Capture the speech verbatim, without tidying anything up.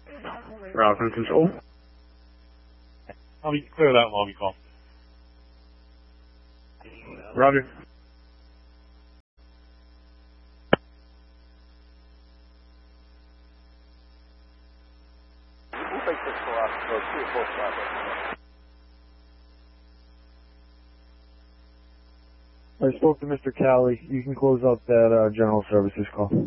Robin Control. I'll be clear that lobby call. Roger. We'll take this for us, so two or four traffic. I spoke to Mister Calley. You can close out that uh, general services call.